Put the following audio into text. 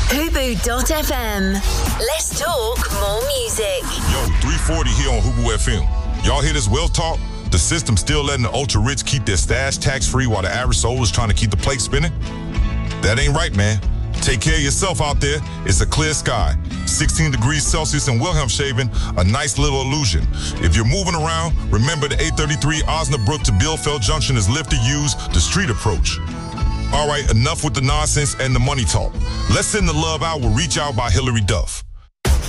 Hubu.fm. Let's talk more music. Yo, 340 here on Hubu FM. Y'all hear this well talk? The system's still letting the ultra-rich keep their stash tax-free while the average soul is trying to keep the plate spinning? That ain't right, man. Take care of yourself out there. It's a clear sky. 16 degrees Celsius in Wilhelmshaven, a nice little illusion. If you're moving around, remember the 833 Osnabrück to Bielefeld Junction is live to use the street approach. All right, enough with the nonsense and the money talk. Let's send the love out with Reach Out by Hillary Duff.